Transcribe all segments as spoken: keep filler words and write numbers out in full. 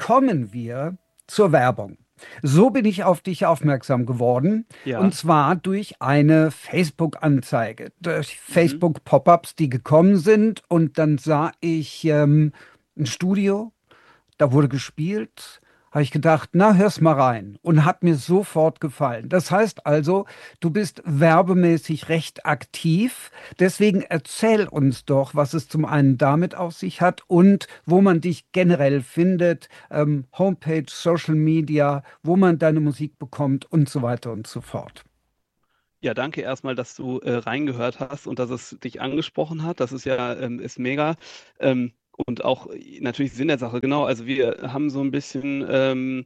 kommen wir zur Werbung. So bin ich auf dich aufmerksam geworden, und Ja. zwar durch eine Facebook-Anzeige, durch Mhm. Facebook-Pop-ups, die gekommen sind. Und dann sah ich ähm, ein Studio, da wurde gespielt, habe ich gedacht, na, hör's mal rein, und hat mir sofort gefallen. Das heißt also, du bist werbemäßig recht aktiv. Deswegen erzähl uns doch, was es zum einen damit auf sich hat und wo man dich generell findet, ähm, Homepage, Social Media, wo man deine Musik bekommt und so weiter und so fort. Ja, danke erstmal, dass du äh, reingehört hast und dass es dich angesprochen hat. Das ist ja ähm, ist mega. Ähm, und auch äh, natürlich Sinn der Sache, genau. Also wir haben so ein bisschen, ähm,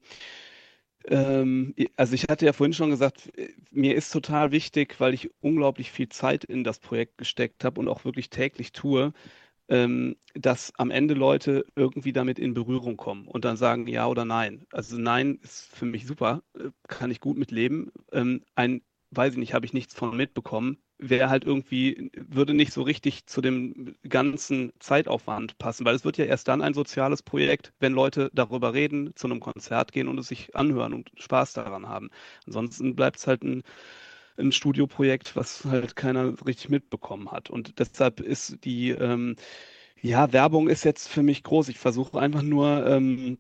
ähm, i- also ich hatte ja vorhin schon gesagt, äh, mir ist total wichtig, weil ich unglaublich viel Zeit in das Projekt gesteckt habe und auch wirklich täglich tue, ähm, dass am Ende Leute irgendwie damit in Berührung kommen und dann sagen ja oder nein. Also nein ist für mich super, äh, kann ich gut mit leben. Ähm, ein, weiß ich nicht, habe ich nichts von mitbekommen. Wäre halt irgendwie, würde nicht so richtig zu dem ganzen Zeitaufwand passen, weil es wird ja erst dann ein soziales Projekt, wenn Leute darüber reden, zu einem Konzert gehen und es sich anhören und Spaß daran haben. Ansonsten bleibt es halt ein ein Studioprojekt, was halt keiner richtig mitbekommen hat. Und deshalb ist die, ähm, ja, Werbung ist jetzt für mich groß. Ich versuche einfach nur, ähm,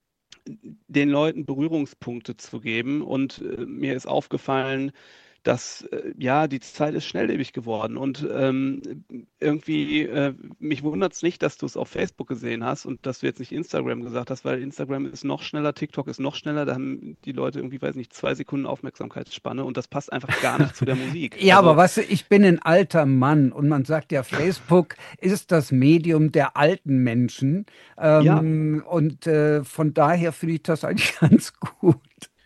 den Leuten Berührungspunkte zu geben. Und äh, mir ist aufgefallen, dass äh, ja, die Zeit ist schnelllebig geworden. Und ähm, irgendwie, äh, mich wundert es nicht, dass du es auf Facebook gesehen hast und dass du jetzt nicht Instagram gesagt hast, weil Instagram ist noch schneller, TikTok ist noch schneller, da haben die Leute irgendwie, weiß nicht, zwei Sekunden Aufmerksamkeitsspanne und das passt einfach gar nicht zu der Musik. Ja, aber Also was, ich bin ein alter Mann, und man sagt ja, Facebook ist das Medium der alten Menschen. ja. Ähm, und äh, von daher finde ich das eigentlich ganz gut.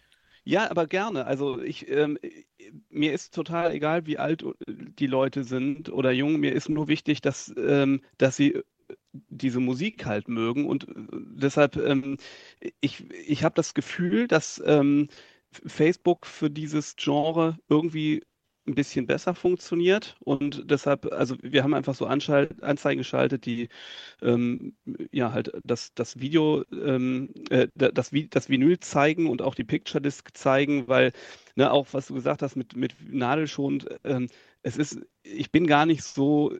Ja, aber gerne. Also ich, ähm, mir ist total egal, wie alt die Leute sind oder jung. Mir ist nur wichtig, dass, ähm, dass sie äh, diese Musik halt mögen. Und äh, deshalb, ähm, ich, ich habe das Gefühl, dass ähm, Facebook für dieses Genre irgendwie ein bisschen besser funktioniert. Und deshalb, also wir haben einfach so Anschalt Anzeigen geschaltet, die ähm, ja, halt das, das Video, ähm, äh, da- das, Vi- das Vinyl zeigen und auch die Picture Disc zeigen, weil, ne, auch was du gesagt hast mit, mit Nadelschonend, ähm, es ist, ich bin gar nicht so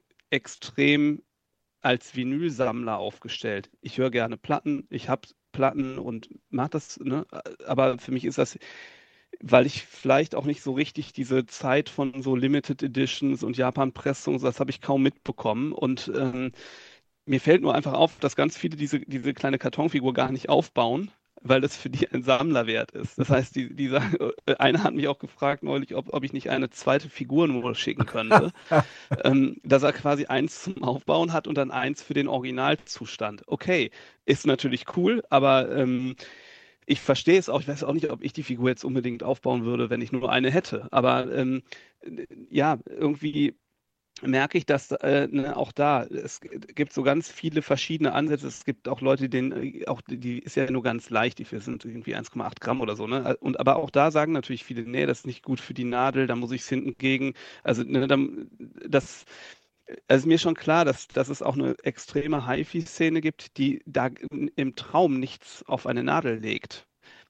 extrem als Vinylsammler aufgestellt. Ich höre gerne Platten, ich habe Platten und mache das, ne, aber für mich ist das, weil ich vielleicht auch nicht so richtig diese Zeit von so Limited Editions und Japan-Pressungen, das habe ich kaum mitbekommen und ähm, mir fällt nur einfach auf, dass ganz viele diese, diese kleine Kartonfigur gar nicht aufbauen, weil das für die ein Sammlerwert ist. Das heißt, die, die sagen, äh, einer hat mich auch gefragt neulich, ob, ob ich nicht eine zweite Figur nur schicken könnte, ähm, dass er quasi eins zum Aufbauen hat und dann eins für den Originalzustand. Okay, ist natürlich cool, aber ähm, ich verstehe es auch. Ich weiß auch nicht, ob ich die Figur jetzt unbedingt aufbauen würde, wenn ich nur eine hätte. Aber ähm, ja, irgendwie merke ich, dass äh, ne, auch da, es gibt so ganz viele verschiedene Ansätze. Es gibt auch Leute, denen äh, auch die die ist ja nur ganz leicht, die sind irgendwie eins Komma acht Gramm oder so, ne? Und aber auch da sagen natürlich viele, nee, das ist nicht gut für die Nadel, da muss ich es hinten gegen. Also ne, dann, das also mir ist schon klar, dass, dass es auch eine extreme HiFi-Szene gibt, die da im Traum nichts auf eine Nadel legt.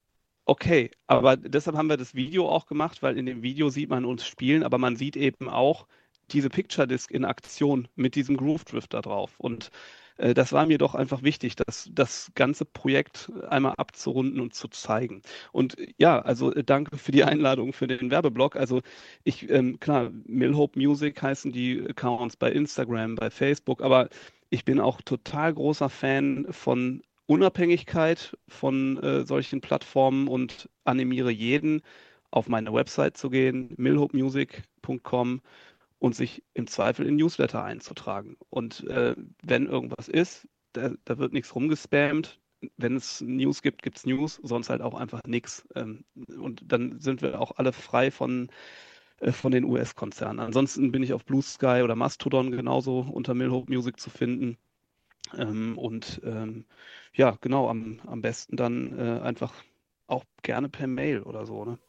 Okay, aber deshalb haben wir das Video auch gemacht, weil in dem Video sieht man uns spielen, aber man sieht eben auch diese Picture Disc in Aktion mit diesem Groove Drifter drauf. Und äh, das war mir doch einfach wichtig, das, das ganze Projekt einmal abzurunden und zu zeigen. Und äh, ja, also äh, danke für die Einladung für den Werbeblock. Also ich, ähm, klar, Millhope Music heißen die Accounts bei Instagram, bei Facebook, aber ich bin auch total großer Fan von Unabhängigkeit von äh, solchen Plattformen und animiere jeden, auf meine Website zu gehen, millhope music punkt com und sich im Zweifel in Newsletter einzutragen. Und äh, wenn irgendwas ist, da, da wird nichts rumgespammt. Wenn es News gibt, gibt es News, sonst halt auch einfach nichts. Ähm, und dann sind wir auch alle frei von, äh, von den U S-Konzernen. Ansonsten bin ich auf Blue Sky oder Mastodon genauso unter Millhope Music zu finden. Ähm, und ähm, ja, genau, am, am besten dann äh, einfach auch gerne per Mail oder so, ne?